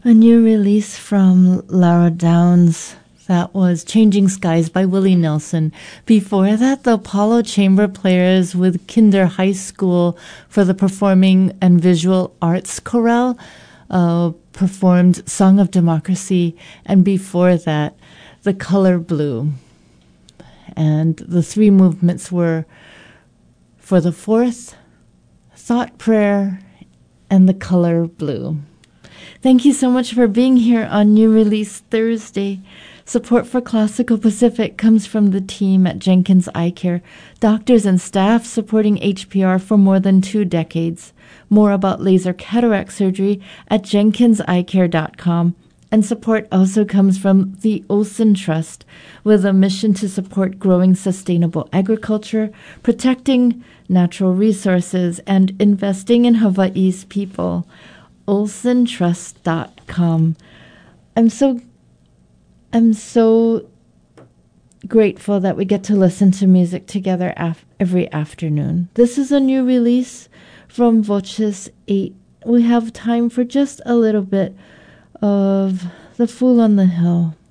A new release from Lara Downs. That was Changing Skies by Willie Nelson. Before that, the Apollo Chamber Players with Kinder High School for the Performing and Visual Arts Chorale performed Song of Democracy. And before that, The Color Blue. And the three movements were For the Fourth, Thought Prayer, and The Color Blue. Thank you so much for being here on New Release Thursday. Support for Classical Pacific comes from the team at Jenkins Eye Care, doctors and staff supporting HPR for more than 2 decades. More about laser cataract surgery at jenkinseyecare.com. And support also comes from the Olson Trust, with a mission to support growing sustainable agriculture, protecting natural resources, and investing in Hawaii's people. olsontrust.com. I'm so grateful that we get to listen to music together every afternoon. This is a new release from Voces 8. We have time for just a little bit of The Fool on the Hill.